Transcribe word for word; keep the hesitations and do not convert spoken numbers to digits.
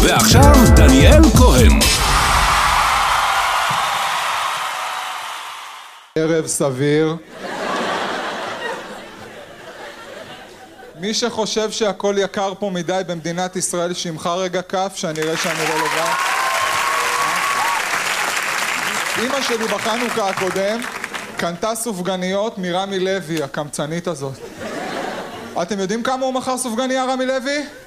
ועכשיו דניאל כהן. ערב סביר. מי שחושב שהכל יקר פה מדי במדינת ישראל, שימחה רגע כף, שאני אראה שאני לא לבד. אמא שלי בחנוכה הקודם קנתה סופגניות מרמי לוי, הקמצנית הזאת. אתם יודעים כמה הוא מכר סופגניה, רמי לוי?